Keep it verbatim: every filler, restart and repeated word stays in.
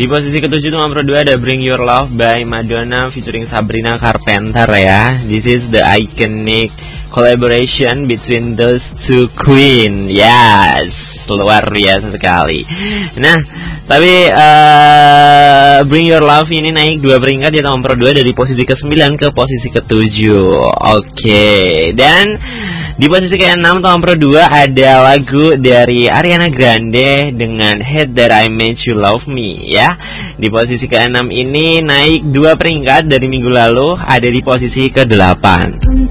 Di posisi ketujuh nomor dua ada Bring Your Love by Madonna featuring Sabrina Carpenter ya. This is the iconic collaboration between those two queen. Yes, luar biasa sekali. Nah, tapi uh, Bring Your Love ini naik dua peringkat di nomor dua dari posisi kesembilan ke posisi ketujuh. Oke, okay. Dan di posisi keenam nomor dua ada lagu dari Ariana Grande dengan Hate That I Made You Love Me ya. Di posisi keenam ini naik dua peringkat dari minggu lalu, ada di posisi kedelapan.